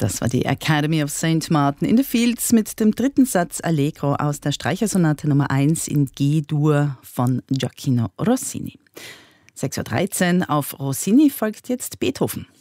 Das war die Academy of St. Martin in the Fields mit dem dritten Satz Allegro aus der Streichersonate Nummer 1 in G-Dur von Gioacchino Rossini. 6.13 Uhr auf Rossini folgt jetzt Beethoven.